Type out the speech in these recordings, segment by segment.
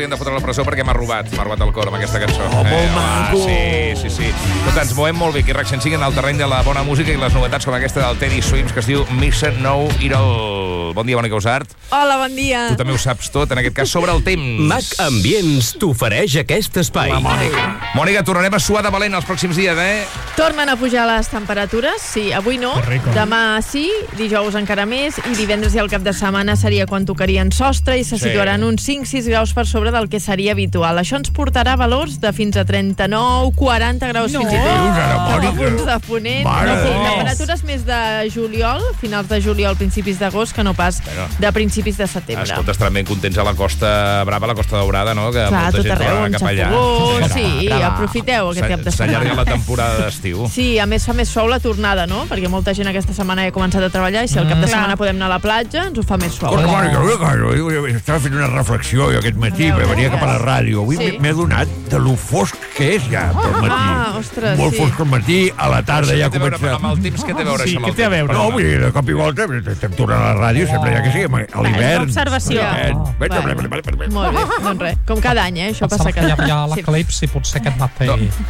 l'haurien de fotre a la presó perquè m'ha robat el cor amb aquesta cançó. Molt maco. Sí. Tot ens movem molt bé aquí, RAC 105, en el terreny de la bona música i les novetats com aquesta del Teddy Swims, que es diu Missa No Irol. Bon dia, Mònica Usart. Hola, bon dia. Tu també ho saps tot, en aquest cas, sobre el temps. Mac Ambients t'ofereix aquest espai. La Mònica, tornarem a suar de valent els pròxims dies, Tornen a pujar les temperatures, sí, avui no, demà sí, dijous encara més, i divendres i el cap de setmana seria quan tocarien sostre i se situaran uns 5-6 graus per sobre del que seria habitual. Això ens portarà valors de fins a 39-40 graus fins i tot. Cap a punts de ponent. Temperatures més de juliol, finals de juliol, principis d'agost, que no pas de principis de setembre. Escolta, estaran ben contents a la Costa Brava, a la Costa Daurada, no? Que clar, molta tot gent arreu, tornarà cap allà. Sí, aprofiteu aquest cap de setmana. S'allarga la temporada d'estiu. Sí, a més fa més suau la tornada, no? Perquè molta gent aquesta setmana ja ha començat a treballar i si el cap de setmana podem anar a la platja, ens ho fa més suau. Estava fent una reflexió jo aquest matí, venia cap a la ràdio. Avui m'he adonat de lo fosc que és ja pel matí. Ostres, molt fosc al matí, a la tarda ja comença... Amb el temps, què té a veure això amb el temps? No, vull dir, de cop i volta, estem tornant a la ràdio, sempre ja que sí, a l'hivern. Observació. Molt bé, doncs res. Com cada any, això passa cada any. Hi ha l'eclipsi, potser aquest matí.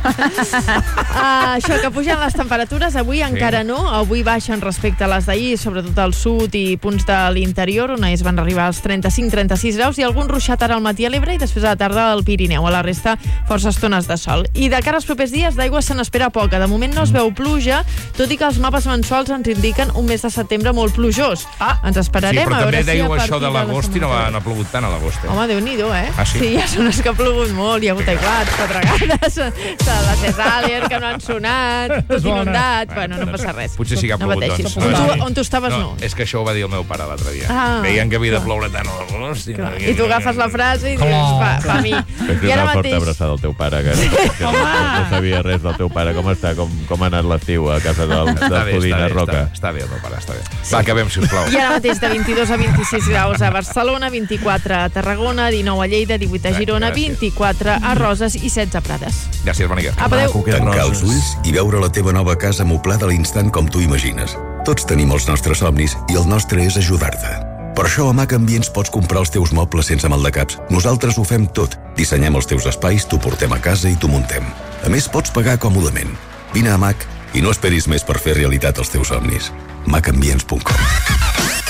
Això, que pugen les temperatures, avui encara no. Avui baixen respecte a les d'ahir, sobretot al sud i punts de l'interior, on es van arribar als 35-36 graus, i algun ruixat ara al matí a l'Ebre i després a la tarda al Pirineu. A la resta, força estones de sol. I de cara als propers dies, d'aigua se n'espera poca. De moment no es veu pluja, tot i que els mapes mensuals ens indiquen un mes de setembre molt plujós. Ens esperarem a veure si a partir de la setmana... Sí, però també dèieu això de l'agost i no ha plogut tant a l'agost. Home, Déu-n'hi-do, Ah, sí? Sí, hi ha zones que ha plogut molt, hi ha hagut aiguats, pedregades, la Cesàlier, que no han sonat, tot inundat, bueno, no passa res. Potser sí que ha plogut, doncs. On tu estaves, no. És que això ho va dir el meu pare l'altre dia. Veien que havia de ploure tant a l'agost. I tu agafes la frase i dius, fa mi. I ara mateix... Una forta abraçada del teu pare, que no sabia res del teu pare. Com està? Com ha anat l'estiu a casa del Codina Roca? Està bé, el meu pare, està bé. Va, acabem, sisplau. I ara mateix de 22 a 26 graus a Barcelona, 24 a Tarragona, 19 a Lleida, 18 a Girona, 24 a Roses i 16 a Prades. Gràcies, Mònica. Adéu. Tancar els ulls i veure la teva nova casa amoblada a l'instant com tu imagines. Tots tenim els nostres somnis i el nostre és ajudar-te. Per això a Mac Ambients pots comprar els teus mobles sense maldecaps. Nosaltres ho fem tot. Dissenyem els teus espais, t'ho portem a casa i t'ho muntem. A més, pots pagar còmodament. Vine a Mac i no esperis més per fer realitat els teus somnis. macambients.com.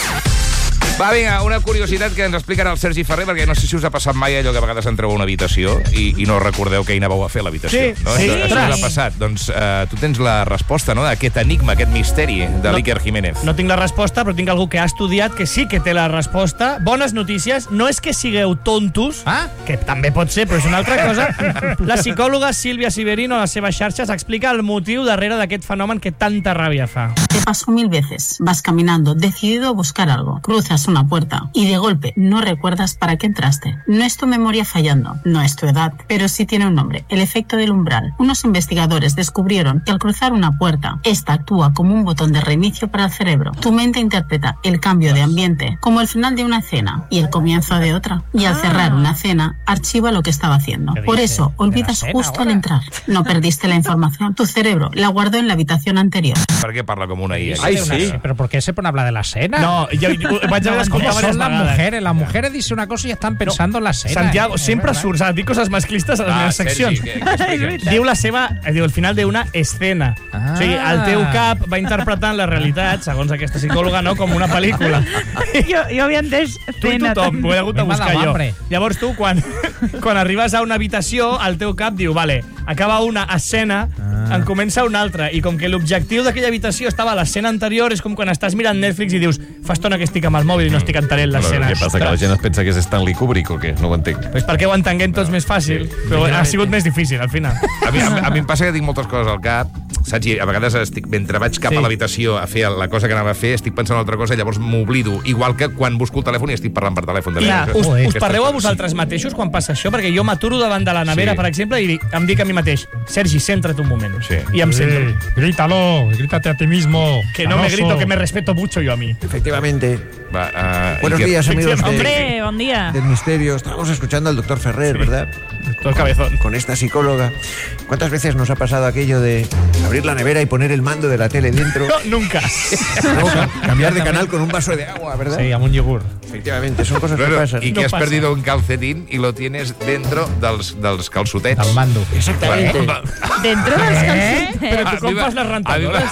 Va, vinga, una curiositat que ens explicarà el Sergi Ferrer, perquè no sé si us ha passat mai allò que a vegades entreu a una habitació i no recordeu què hi anàveu a fer a l'habitació. Sí. Això us ha passat. Doncs tu tens la resposta, no?, d'aquest enigma, aquest misteri de l'Iker Jiménez. No tinc la resposta, però tinc algú que ha estudiat que sí que té la resposta. Bones notícies. No és que sigueu tontos, que també pot ser, però és una altra cosa. La psicòloga Sílvia Siverino a les seves xarxes explica el motiu darrere d'aquest fenomen que tanta ràbia fa. Te pasó 1000 veces. Vas caminando, decidido a buscar algo. Cruzas una puerta y de golpe no recuerdas para qué entraste. No es tu memoria fallando, no es tu edad, pero sí tiene un nombre, el efecto del umbral. Unos investigadores descubrieron que al cruzar una puerta, esta actúa como un botón de reinicio para el cerebro. Tu mente interpreta el cambio de ambiente como el final de una cena y el comienzo de otra. Y al cerrar una cena, archiva lo que estaba haciendo. Por eso, olvidas justo al entrar. No perdiste la información. Tu cerebro la guardó en la habitación anterior. Per què parla com una IA? Ay, sí. ¿Pero por qué se pone a hablar de la cena? No, yo vaig a escoltar son las mujeres dicen una cosa y están pensando en la cena. Santiago, sempre surts a dir coses masclistes a les meves seccions. Diu el final d'una escena. O sigui, el teu cap va interpretant la realitat, segons aquesta psicòloga, no, com una pel·lícula. Jo havia entès Tu i tothom, ho he hagut de buscar jo. Llavors tu, quan arribes a una habitació, el teu cap diu, vale, acaba una escena, en comença una altra, i com que l'objectiu d'aquella habitació estava a l'escena anterior, és com quan estàs mirant Netflix i dius, fa estona que estic amb el mòbil i no estic entenent l'escena. Què passa, que la gent es pensa que és Stanley Kubrick o què? No ho entenc. Pues perquè ho entenguem tots més fàcil, però ha sigut més difícil al final. A mi em passa que tinc moltes coses al cap, saps? I a vegades mentre vaig cap a l'habitació a fer la cosa que anava a fer, estic pensant en altra cosa i llavors m'oblido, igual que quan busco el telèfon i estic parlant per telèfon. Us parleu a vosaltres mateixos quan passa això? Perquè jo m'aturo davant de la nevera, per exemple, i em dic a mi mateix, Sergi, céntrate un moment. I em centro. Grítalo, grítate a ti mismo. Que no me grito, que me respeto mucho yo a mí. Efectivamente. Buenos días, amigos Hombre, buen día. del misterio. Estábamos escuchando al doctor Ferrer, ¿verdad? Todo cabezón. Con esta psicóloga, ¿cuántas veces nos ha pasado aquello de abrir la nevera y poner el mando de la tele dentro? No, nunca. Cambiar de canal con un vaso de agua, ¿verdad? Sí, amb un iogurt. Efectivamente, son cosas que pasan. Y que has perdido un calcetín y lo tienes dentro dels calçotets. Del mando. Exactamente. Dentro dels calçotets. Però tu com fas les rentadores?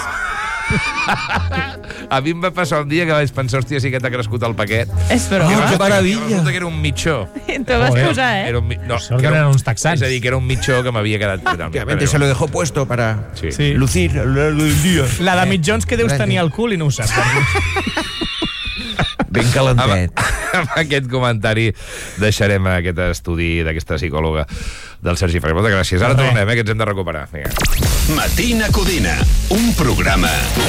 A mi em va passar un dia que vaig pensar, hòstia, sí que t'ha crescut el paquet. És broma. que maravilla. Resulta que era un mitjó. Te vas posar, Era un, no, Sort que eren uns texans. És a dir, que era un mitjó que m'havia quedat... Obviamente se lo dejó puesto para Sí. lucir a lo largo del día. La de mitjons que deus tenir al cul i no ho saps. Ben calentet. Amb aquest comentari deixarem aquest estudi d'aquesta psicòloga del Sergi Ferrer. Moltes gràcies. Ara tornem, que ens hem de recuperar. Vinga. Matina Codina, un programa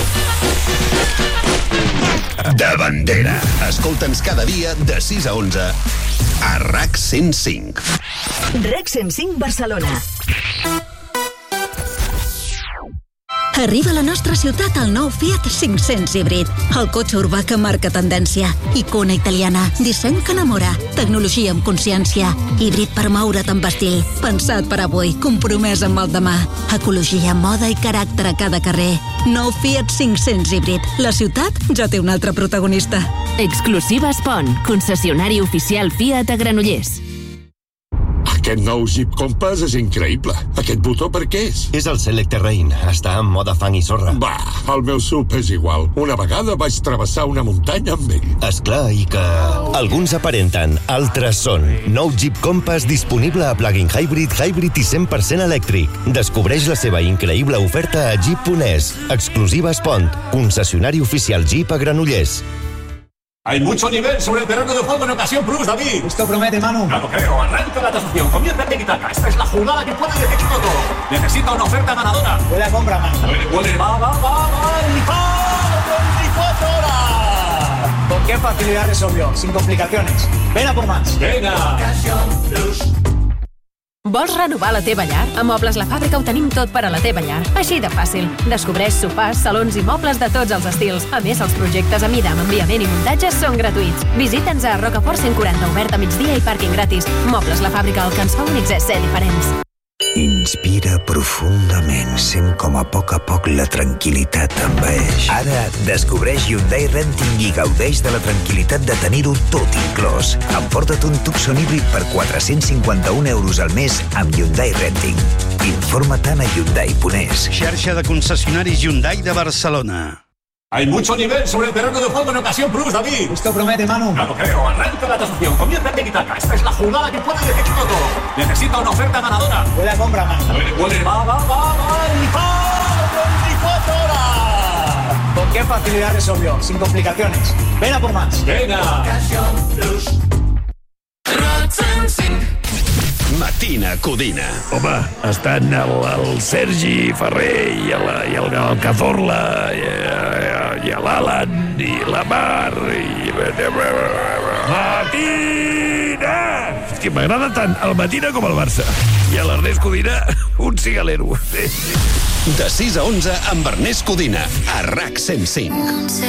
de bandera. Escolta'ns cada dia de 6 a 11 a RAC 105. RAC 105 Barcelona. Arriba a la nostra ciutat el nou Fiat 500 híbrid. El cotxe urbà que marca tendència. Icona italiana. Disseny que enamora. Tecnologia amb consciència. Híbrid per moure't amb estil. Pensat per avui. Compromès amb el demà. Ecologia, moda i caràcter a cada carrer. Nou Fiat 500 híbrid. La ciutat ja té un altre protagonista. Exclusiva Spon, concessionari oficial Fiat a Granollers. Aquest nou Jeep Compass és increïble. Aquest botó per què és? És el Select Terrain. Està en mode fang i sorra. Va, el meu SUV és igual. Una vegada vaig travessar una muntanya amb ell. Esclar, i que... Alguns aparenten, altres són. Nou Jeep Compass disponible a plug-in hybrid i 100% elèctric. Descobreix la seva increïble oferta a Jeep.es. Exclusiva Spont, concessionari oficial Jeep a Granollers. Hay mucho nivel sobre el terreno de juego en ocasión plus, David. Esto promete, Manu. No lo creo. Arranca la tasación. Comienza el tiki-taka. Esta es la jugada que puede decidirlo todo. Necesita una oferta ganadora. Puede compra, Manu. Puede. Va. ¡El 24 horas! ¿Con qué facilidad resolvió? Sin complicaciones. Ven a por más. Venga. Ocasión plus. Vols renovar la teva llar? A Mobles La Fàbrica ho tenim tot per a la teva llar. Així de fàcil. Descobreix sofàs, salons i mobles de tots els estils. A més, els projectes a mida amb enviament i muntatge són gratuïts. Visita'ns a Rocafort 140, obert a migdia i pàrquing gratis. Mobles La Fàbrica, el que ens fa únics és ser diferents. Inspira profundament, sent com a poc la tranquil·litat envaeix. Ara descobreix Hyundai Renting i gaudeix de la tranquil·litat de tenir-ho tot inclòs. Emporta't un Tucson híbrid per 451 euros al mes amb Hyundai Renting. Informa't a Hyundai.es. Xarxa de concessionaris Hyundai de Barcelona. Hay mucho nivel sobre el terreno de juego en ocasión plus, David. Esto promete, Manu. No lo creo. Arranca la tasación. Comienza el tiki-taka. Esta es la jugada que puede decidirlo todo. Necesita una oferta ganadora. Puede compra, Manu. Puede. Va. ¡El 24 horas! ¿Con qué facilidad resolvió? Sin complicaciones. Ven a por más. Venga. Ocasión plus. Matina Codina. Home, estan el Sergi Ferrer i el Cazorla i l'Alan i la Mar i... Matina! És que m'agrada tant el Matina com el Barça. I a l'Ernest Codina, un cigalero. De 6 a 11 amb Ernest Codina, a RAC 105.